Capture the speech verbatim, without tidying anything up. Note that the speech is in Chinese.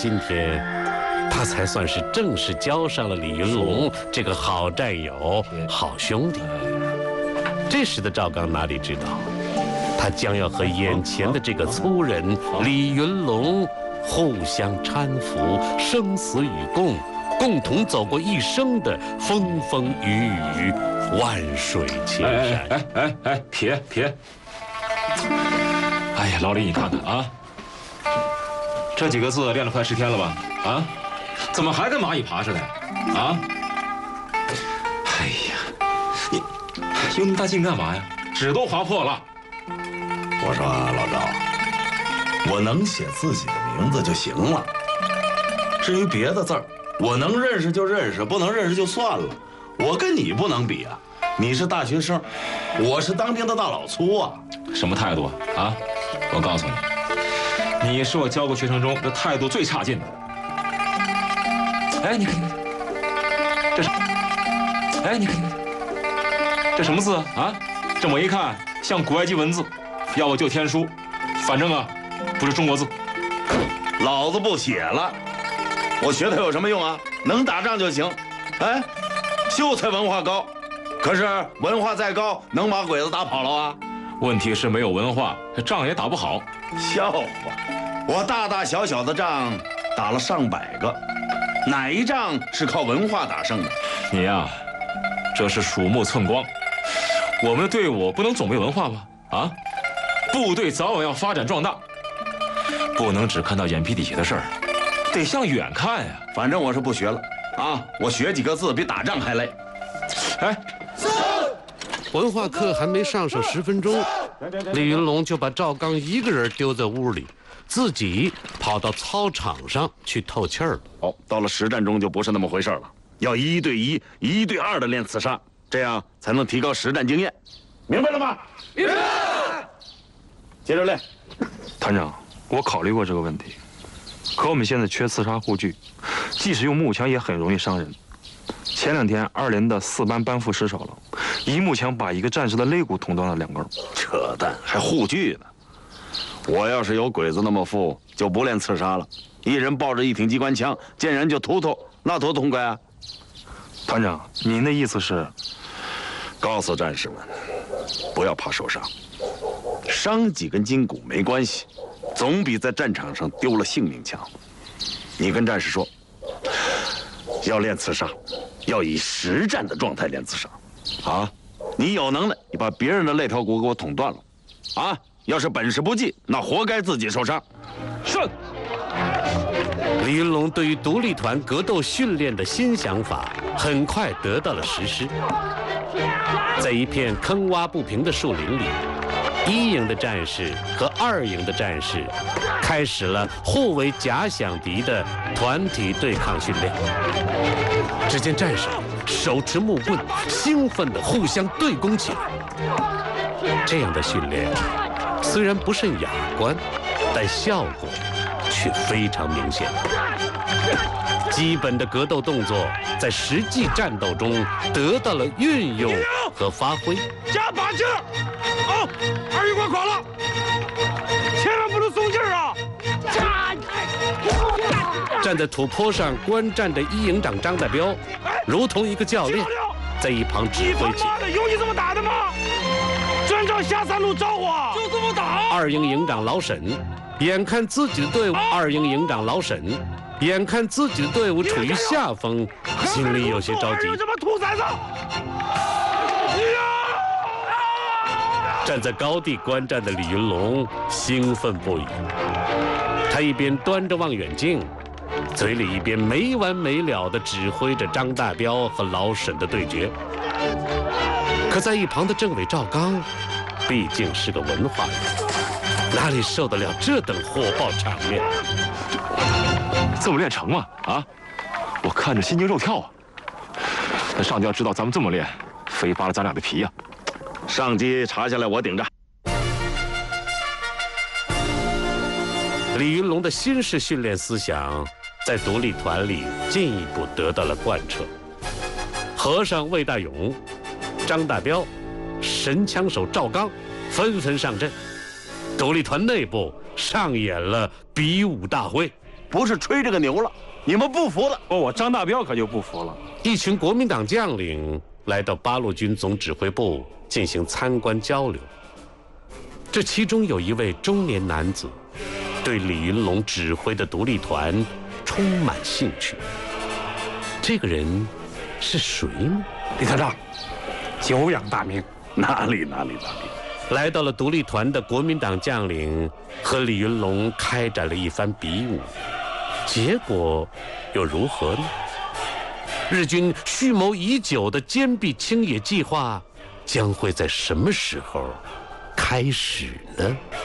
今天，他才算是正式交上了李云龙这个好战友、好兄弟。这时的赵刚哪里知道，他将要和眼前的这个粗人李云龙互相搀扶，生死与共，共同走过一生的风风雨雨，万水千山。 哎哎哎，撇撇！哎呀，老李，你看看啊，这几个字练了快十天了吧？啊，怎么还跟蚂蚁爬似的？啊！哎呀，你用那么大劲干嘛呀？纸都划破了。 我说老赵，我能写自己的名字就行了。至于别的字儿，我能认识就认识，不能认识就算了。我跟你不能比啊，你是大学生，我是当兵的大老粗啊。 什么态度啊？啊！我告诉你，你是我教过学生中这态度最差劲的。哎，你看，你看，这是，哎，你看，你看，这什么字啊？啊，这么一看像古埃及文字，要不就天书，反正啊，不是中国字。 老子不写了，我学它有什么用啊？能打仗就行。哎，秀才文化高，可是文化再高，能把鬼子打跑了啊？ 问题是没有文化，仗也打不好。 笑话，我大大小小的仗打了上百个，哪一仗是靠文化打胜的？ 你呀、啊，这是鼠目寸光。我们的队伍不能总没文化吧？啊，部队早晚要发展壮大，不能只看到眼皮底下的事儿，得向远看呀。 反正我是不学了啊，我学几个字比打仗还累。 哎。 文化课还没上上十分钟，李云龙就把赵刚一个人丢在屋里，自己跑到操场上去透气儿了。 哦，到了实战中就不是那么回事了，要一对一、一对二的练刺杀，这样才能提高实战经验。明白了吗？明白。接着练。 团长，我考虑过这个问题，可我们现在缺刺杀护具，即使用木枪也很容易伤人。前两天二连的四班班副失手了，一木枪把一个战士的肋骨捅断了两根。 扯淡，还护具呢！我要是有鬼子那么富，就不练刺杀了，一人抱着一挺机关枪，见人就突突，那多痛快啊！ 团长，您的意思是， 告诉战士们，不要怕受伤，伤几根筋骨没关系，总比在战场上丢了性命强。你跟战士说，要练刺杀，要以实战的状态练刺杀，啊！你有能耐，你把别人的肋条骨给我捅断了，啊！要是本事不济，那活该自己受伤。 是。 李云龙对于独立团格斗训练的新想法，很快得到了实施。在一片坑洼不平的树林里，一营的战士和二营的战士开始了互为假想敌的团体对抗训练。只见战士手持木棍，兴奋地互相对攻起来。这样的训练虽然不甚雅观，但效果却非常明显。基本的格斗动作在实际战斗中得到了运用和发挥。 加把劲儿！哦，二营快垮了，千万不能松劲儿啊！ 站在土坡上观战的一营长张大彪，如同一个教练，在一旁指挥起。 你他妈的有你这么打的吗？专照下三路招呼，就这么打。 二营营长老沈，眼看自己的队伍，二营营长老沈，眼看自己的队伍处于下风，心里有些着急。 这帮兔崽子！ 站在高地观战的李云龙兴奋不已，他一边端着望远镜，嘴里一边没完没了地指挥着张大彪和老沈的对决。可在一旁的政委赵刚，毕竟是个文化人，哪里受得了这等火爆场面？ 这么练成吗？啊，我看着心惊肉跳啊！那上级要知道咱们这么练，非扒了咱俩的皮呀！ 上级查下来，我顶着。 李云龙的新式训练思想在独立团里进一步得到了贯彻。和尚魏大勇、张大彪、神枪手赵刚纷纷上阵，独立团内部上演了比武大会。 不是吹这个牛了，你们不服了。 哦，我张大彪可就不服了。 一群国民党将领来到八路军总指挥部进行参观交流。这其中有一位中年男子，对李云龙指挥的独立团充满兴趣。这个人是谁呢？ 李科长，久仰大名。 哪里哪里哪里。 来到了独立团的国民党将领和李云龙开展了一番比武，结果又如何呢？日军蓄谋已久的坚壁清野计划将会在什么时候开始呢？